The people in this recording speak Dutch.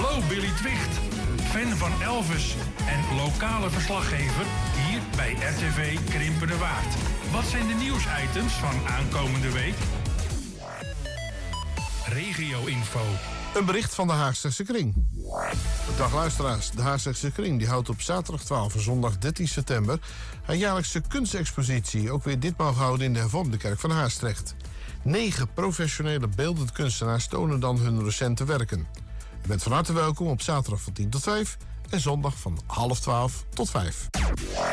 Hallo Billy Twicht, fan van Elvis en lokale verslaggever hier bij RTV Krimpende Waard. Wat zijn de nieuwsitems van aankomende week? Regio-info. Een bericht van de Haagse Kring. Dag luisteraars, de Haagse Kring die houdt op zaterdag 12 en zondag 13 september... haar jaarlijkse kunstexpositie, ook weer ditmaal gehouden in de hervormde kerk van Haastrecht. 9 professionele beeldend kunstenaars tonen dan hun recente werken. U bent van harte welkom op zaterdag van 10 tot 5 en zondag van 11:30 tot 5.